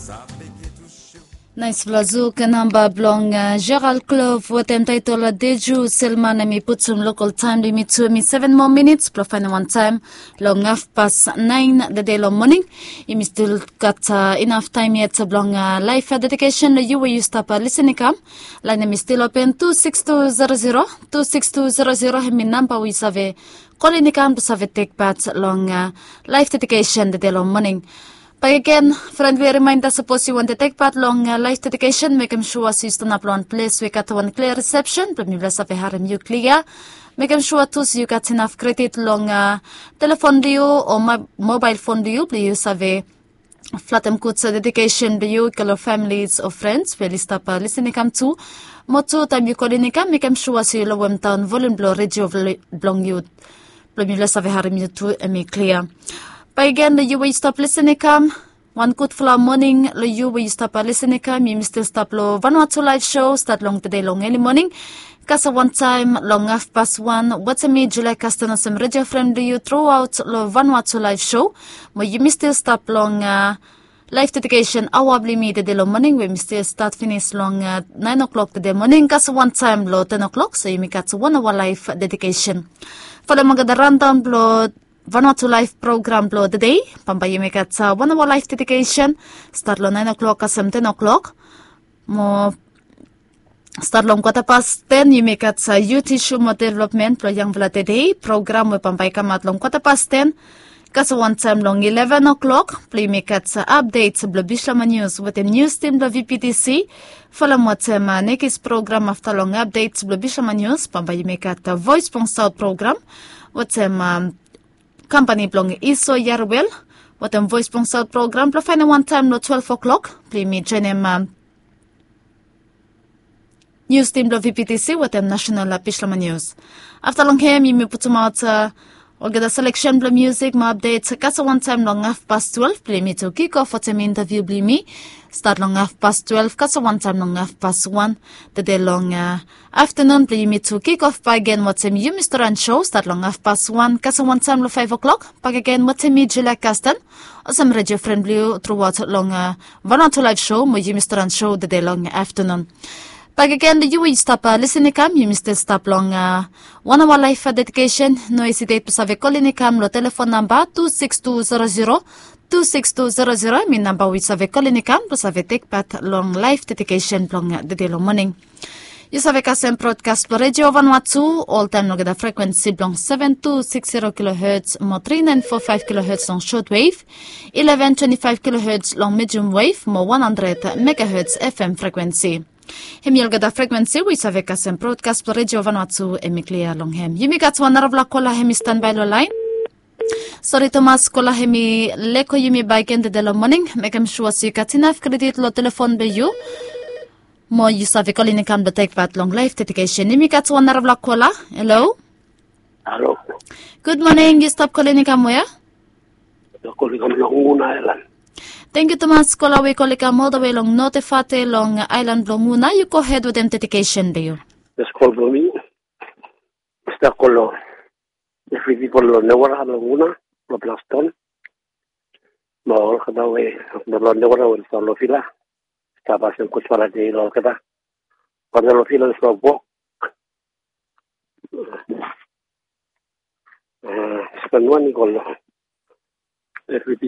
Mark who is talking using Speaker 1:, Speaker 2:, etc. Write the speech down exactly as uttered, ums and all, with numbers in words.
Speaker 1: Nice Vlazu Kanamba Blong Gerald Clove Watem Taitola Deju Selman mi put some local time limit to me seven more minutes plus final one time long half past nine the day long morning. You still got uh, enough time yet to blong uh, live dedication you will you stop uh, listening come line is still open two six two zero zero two six two zero zero mi number we save calling come to save take part long uh, live dedication the day long morning. But again, friendly reminder, suppose you want to take part long uh, live dedication, make sure you stand up one place, we got one clear reception, but me bless of a harem you clear. Make sure too so you got enough credit long uh, telephone to you or my mobile phone to you, please have a flat and good dedication to you, color families or friends, please stop uh, listening come to. Motu time you calling come, make sure so you low them down volume blow radio blong you, but me bless of a harem you too, and me clear. But again, the you will stop listening come. One good flower morning, the you will stop listening come. You still stop lo Vanuatu live show, start long today long early morning. Kasa one time, long half past one. What's a me, July Castan, some radio friend do you throughout lo Vanuatu live show. But you still stop long uh, live dedication, hour me the day long morning. We still start finish long uh, nine o'clock today morning. Kasa one time lo ten o'clock. So you make it one hour live dedication. For the magada rundown blow. Vanuatu live program blow the day. Pampayu make at uh, one hour live dedication. Start lo nine o'clock kasam ten o'clock. Mo start long quarter past ten. You make at uh, youth issue mo development pro young vla today. Program mo pampay kamat long quarter past ten. Kasa one time long eleven o'clock. Play make at uh, updates blo Bishlama news with the news team blo V P T C. Follow mo tem uh, next program after long updates blo Bishlama news. Pampayu make at uh, voice pong south program. What tem um, company blong iso yarwell what am voice pong south program pla final one time no twelve o'clock play me join em um, news team blo V P T C what am national uh, Pishlama news after long here me put some out uh, or get a selection blo music my updates kasa one time long half past twelve play me to kick off what am interview bli me start long half past twelve kasa one time long half past one the day long uh, afternoon play me to kick off by again what's a you Mister and show start long half past one kasa one time lo five o'clock back again what's a me July Castan or some radio friendly throughout long uh, Vanuatu live show mo you Mister and show the day long afternoon. Back again, the you will stop uh, listening come, you must stop long uh, one hour life uh, dedication. No hesitate to save a calling come, lo telephone number two six two zero zero two six two zero zero. My number with save a calling come, to save a take part long life dedication long uh, the day long morning. You save a custom broadcast for radio Vanuatu, all time long the frequency long seven two six zero kilohertz, mo three nine four five kilohertz long shortwave, eleven twenty-five kilohertz long medium wave, mo one hundred megahertz F M frequency. Hemi gada frequency we save kasem broadcast for radio Vanuatu emi clear long hem. Yumi gat one of la kola hemi standby lo line. Sorry Thomas kola hemi leko yumi by end de lo morning. Make him sure si got enough credit lo telephone be you. Mo you save calling come to take part long life dedication. Yumi gat one of la kola. Hello.
Speaker 2: Hello.
Speaker 1: Good morning. You stop calling come where?
Speaker 2: Calling come long island.
Speaker 1: Thank you, Thomas. Kola we call it all the way long notifate long island blonguna. You go ahead with them dedication to you.
Speaker 2: Just call for me. Sta colo. If we people never have longuna, lo plaston. No, kada we no lo never will solo fila. Sta pasen kuch para de lo kada. Cuando lo fila es lo bo. Eh, spanuani colo. If we